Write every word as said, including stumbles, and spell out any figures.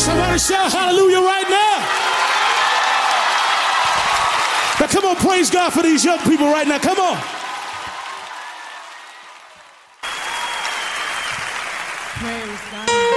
Somebody shout hallelujah right now. Now come on, praise God for these young people right now. Come on. Praise God.